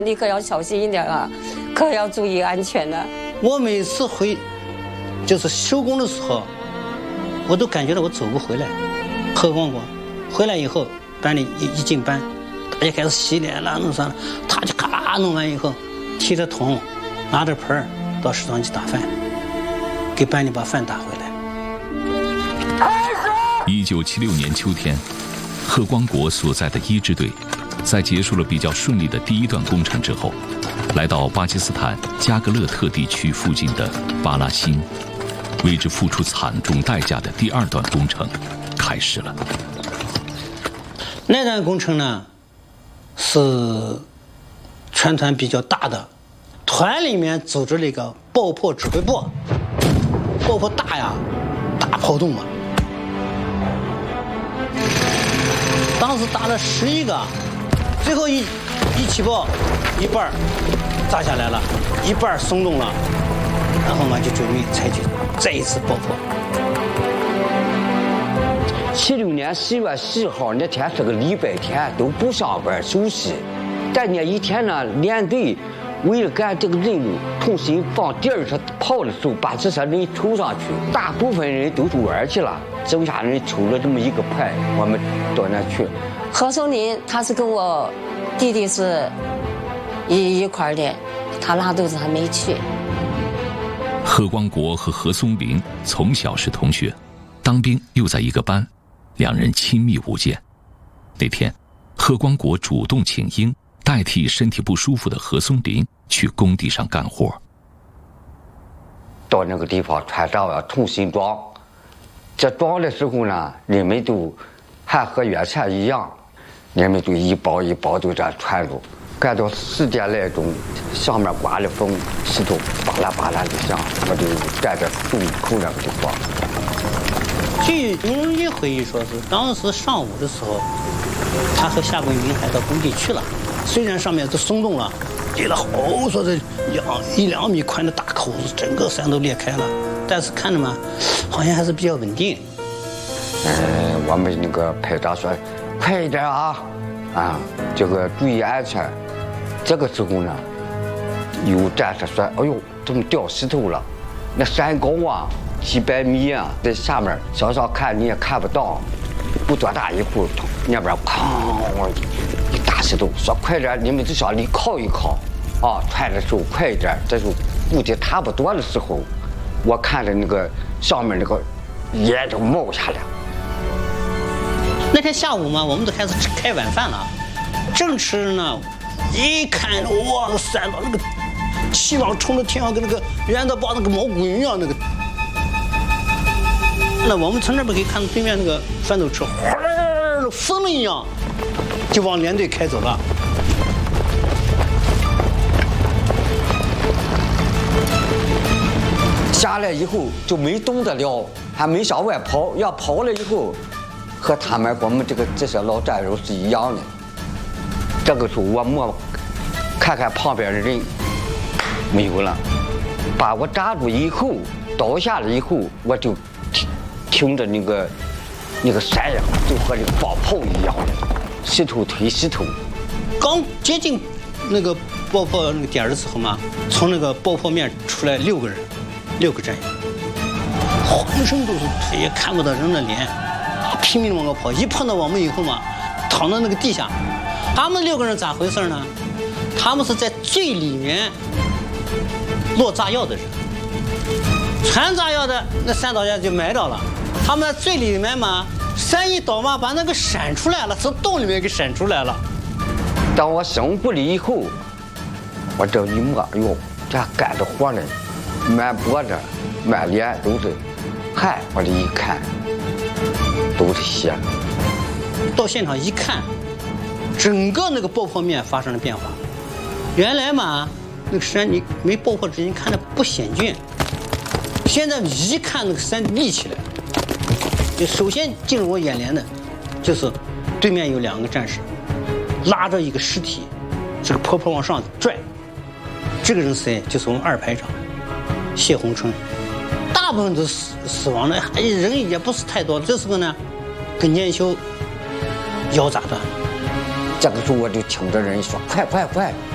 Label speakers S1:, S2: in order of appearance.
S1: 你可要小心一点啊，可要注意安全了。
S2: 我每次就是收工的时候，我都感觉到我走不回来。喝光光，回来以后，班里一进班，大家开始洗脸了，弄啥了，他就咔弄完以后，提着桶，拿着盆到食堂去打饭，给班里把饭打回来。
S3: 1976年秋天，贺光国所在的一支队，在结束了比较顺利的第一段工程之后，来到巴基斯坦加格勒特地区附近的巴拉新，为之付出惨重代价的第二段工程开始了。
S2: 那段工程呢，是全团比较大的，团里面组织了一个爆破指挥部，爆破大呀，大炮洞嘛。当时打了11个，最后一起爆，一半炸下来了，一半松动了，然后嘛就准备采取再一次爆破。
S4: 76年10月10号那天是个礼拜天，都不上班休息。但那一天呢，连队为了干这个任务，重新放第二车炮的时候，把这些人抽上去，大部分人都住院去了，剩下人抽了这么一个排，我们到那去。
S1: 何松林他是跟我弟弟是一块的，他拉肚子还没去。
S3: 贺光国和何松林从小是同学，当兵又在一个班，两人亲密无间。那天，贺光国主动请缨，代替身体不舒服的何松林去工地上干活。
S4: 到那个地方船上要重新装，这装的时候呢，人们都还和原先一样，人们就一包一包就这样穿着，干到10点来钟，上面刮了风，石头巴拉巴拉的响，我就站在洞口那个地方。
S2: 据刘荣军回忆说，是当时上午的时候，他和夏桂明还到工地去了。虽然上面都松动了，裂了好说的1-2米宽的大口子，整个山都裂开了，但是看着嘛，好像还是比较稳定。
S4: 我们那个排长说：“快一点啊，这个注意安全。”这个时候呢，有战士说：“哎呦，怎么掉石头了？那山高啊，几百米啊，在下面小小看你也看不到。不多大一会儿，那边哐一大石头，说快点，你们至少离靠一靠，穿的时候快一点。这时候估计差不多的时候，我看着那个上面那个烟就冒下来。
S2: 那天下午嘛，我们都开始开晚饭了，正吃呢，一看哇，山道那个气往冲着天上，跟那个圆的把那个毛滚一样那个。那我们从那边可以看到对面那个翻斗车，疯了一样，就往连队开走了。
S4: 下来以后就没动得了，还没向外跑，要跑了以后，和他们我们这些老战友是一样的。这个时候我摸看看旁边的人没有了，把我扎住以后倒下了以后，我就听着那个山呀，就和这个放炮一样的，石头推石头。
S2: 刚接近那个爆破那个点的时候嘛，从那个爆破面出来6个人，6个战友，浑身都是腿，也看不到人的脸，拼命的往外跑。一碰到我们以后嘛，躺到那个地下。他们6个人咋回事呢？他们是在最里面落炸药的人，传炸药的那山导家就埋着了。他们在最里面嘛，山一倒嘛，把那个闪出来了，从洞里面给闪出来了。
S4: 当我醒过来以后，我这一摸，哟，这干着活呢，满脖子、满脸都是汗。我这一看，都是血。
S2: 到现场一看，整个那个爆破面发生了变化。原来嘛，那个山你没爆破之前看着不险峻，现在一看那个山立起来了。就首先进入我眼帘的，就是对面有2个战士，拉着一个尸体，这个坡往上拽。这个人谁？就是我们2排长谢洪春。大部分都死亡了，人也不是太多。这时候呢，跟年修腰砸断了。
S4: 这个时候我就听着人说：“快快快！